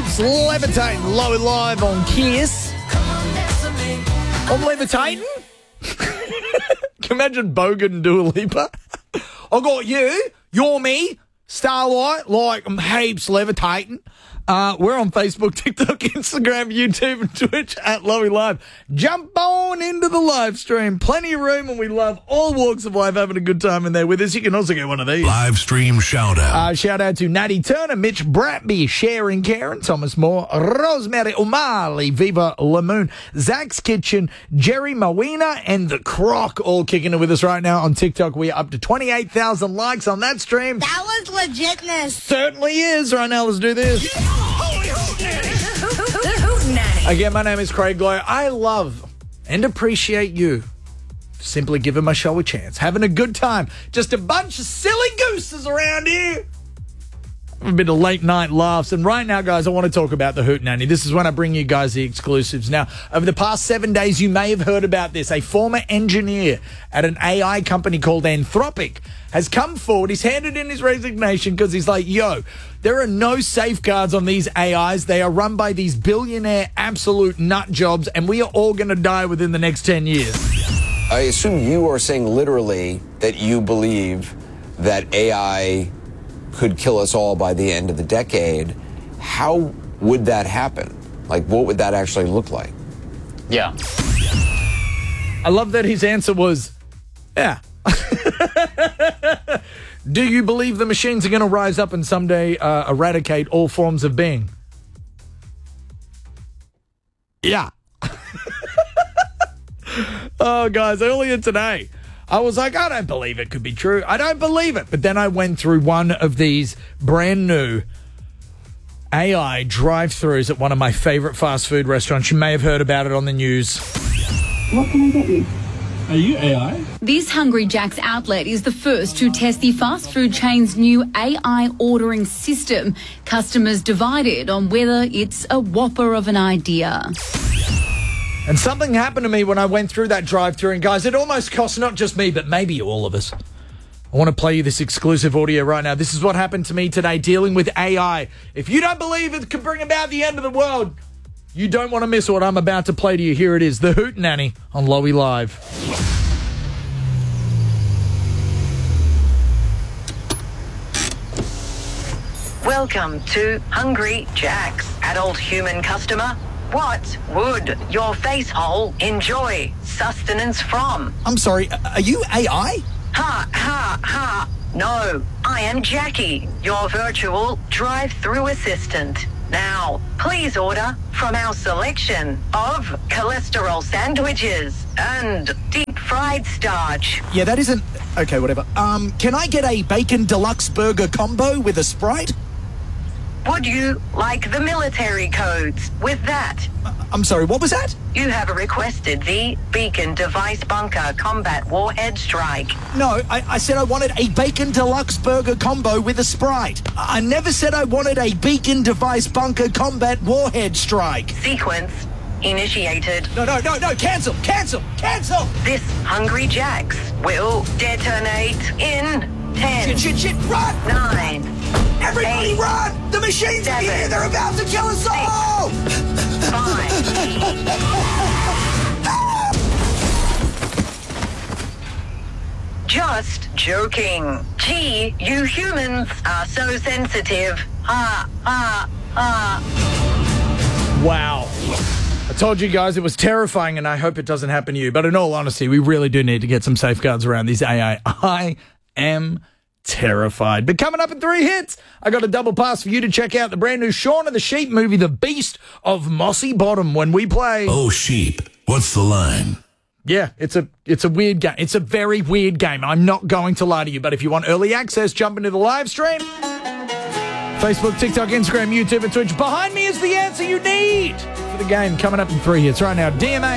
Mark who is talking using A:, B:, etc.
A: Heaps levitating, low and live on Kiss. I'm levitating? Can you imagine Bogan and Dua Lipa? I got you, you're me, Starlight, like I'm heaps levitating. We're on Facebook, TikTok, Instagram, YouTube, and Twitch at Lowy Live. Jump on into the live stream. Plenty of room, and we love all walks of life having a good time in there with us. You can also get one of these.
B: Live stream shout out.
A: Shout out to Natty Turner, Mitch Bratby, Sharon Karen, Thomas Moore, Rosemary O'Malley, Viva Lamoon, Zach's Kitchen, Jerry Mawina, and The Croc all kicking it with us right now on TikTok. We are up to 28,000 likes on that stream.
C: That was legitness.
A: Certainly is. Right now, let's do this. Again, my name is Craig Glow. I love and appreciate you for simply giving my show a chance. Having a good time. Just a bunch of silly gooses around here. A bit of late night laughs. And right now, guys, I want to talk about the Hootenanny. This is when I bring you guys the exclusives. Now, over the past 7 days, you may have heard about this. A former engineer at an AI company called Anthropic has come forward. He's handed in his resignation because he's like, yo, there are no safeguards on these AIs. They are run by these billionaire absolute nut jobs, and we are all going to die within the next 10 years.
D: I assume you are saying literally that you believe that AI could kill us all by the end of the decade. How would that happen? Like, what would that actually look like?
E: Yeah.
A: I love that his answer was, yeah. Do you believe the machines are going to rise up and someday eradicate all forms of being? Yeah. Oh, guys, earlier today, I was like, I don't believe it could be true. I don't believe it. But then I went through one of these brand new AI drive-thrus at one of my favorite fast food restaurants. You may have heard about it on the news.
F: What can I get you?
G: Are you AI?
H: This Hungry Jack's outlet is the first to test the fast food chain's new AI ordering system. Customers divided on whether it's a whopper of an idea.
A: And something happened to me when I went through that drive-thru, and guys, it almost cost not just me, but maybe all of us. I want to play you this exclusive audio right now. This is what happened to me today dealing with AI. If you don't believe it can bring about the end of the world, you don't want to miss what I'm about to play to you. Here it is, the Hootenanny on Lowy Live.
I: Welcome to Hungry Jack's. Adult human customer, what would your face hole enjoy sustenance from?
A: I'm sorry, are you AI?
I: Ha, ha, ha. No, I am Jackie, your virtual drive-through assistant. Now, please order from our selection of cholesterol sandwiches and deep-fried starch.
A: Yeah, that isn't... Okay, whatever. Can I get a bacon deluxe burger combo with a Sprite?
I: Would you like the military codes with that?
A: I'm sorry, what was that?
I: You have requested the Beacon Device Bunker Combat Warhead Strike.
A: No, I said I wanted a bacon deluxe burger combo with a Sprite. I never said I wanted a Beacon Device Bunker Combat Warhead Strike.
I: Sequence initiated.
A: No, cancel!
I: This Hungry Jacks will detonate in 10.
A: Shit, run!
I: 9.
A: Everybody
I: 8,
A: run! The machines are here! They're about to kill us all!
I: 5. Just joking. Gee, you humans are so sensitive.
A: Wow. I told you guys it was terrifying, and I hope it doesn't happen to you. But in all honesty, we really do need to get some safeguards around these AI. I am terrified. But coming up in 3 hits, I got a double pass for you to check out the brand new Shaun of the Sheep movie, The Beast of Mossy Bottom, when we play...
B: Oh, sheep. What's the line?
A: Yeah, it's a weird game. It's a very weird game. I'm not going to lie to you, but if you want early access, jump into the live stream. Facebook, TikTok, Instagram, YouTube, and Twitch. Behind me is the answer you need for the game. Coming up in 3 hits right now. DMA.